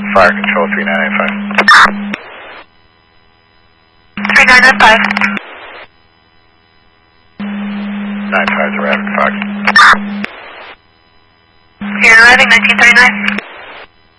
Fire Control 3995. 3995. 95 to Rabbit Fox. You're arriving 1939.